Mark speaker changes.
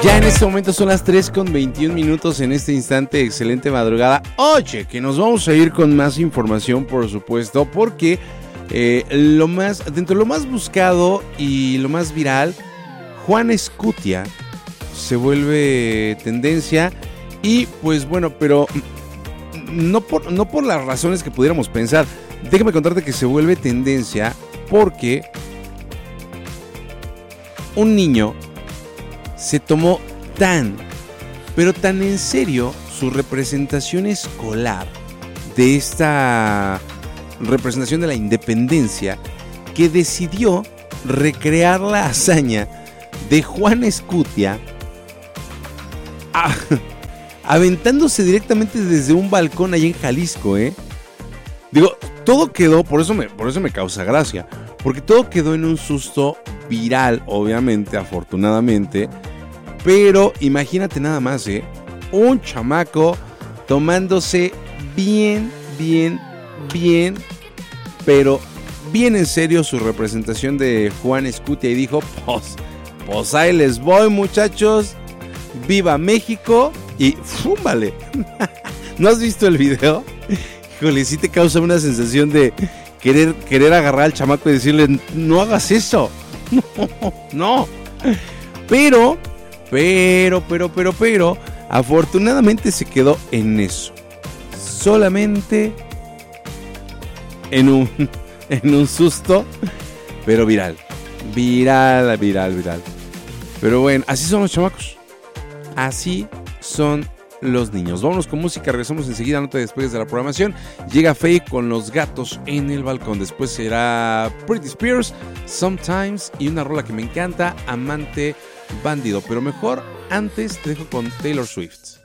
Speaker 1: Ya en este momento son las 3:21 en este instante. Excelente madrugada. Oye, que nos vamos a ir con más información, por supuesto, porque dentro de lo más buscado y lo más viral, Juan Escutia se vuelve tendencia. Y pues bueno, pero no por las razones que pudiéramos pensar. Déjame contarte que se vuelve tendencia porque un niño se tomó pero tan en serio su representación escolar de esta representación de la independencia, que decidió recrear la hazaña de Juan Escutia aventándose directamente desde un balcón allá en Jalisco, Digo, todo quedó, por eso me causa gracia, porque todo quedó en un susto viral, obviamente, afortunadamente. Pero imagínate nada más, un chamaco tomándose bien, pero bien en serio su representación de Juan Escutia y dijo, pues ahí les voy, muchachos, viva México y fúmbale. ¿No has visto el video? Híjole, sí te causa una sensación de querer agarrar al chamaco y decirle, no hagas eso, no, pero, afortunadamente se quedó en eso. Solamente en un susto, pero viral. Pero bueno, así son los chamacos. Así son los niños. Vámonos con música, regresamos enseguida, no te despegues de la programación. Llega Faye con Los Gatos en el Balcón. Después será Britney Spears, Sometimes, y una rola que me encanta, Amante Bandido. Pero mejor, antes te dejo con Taylor Swift.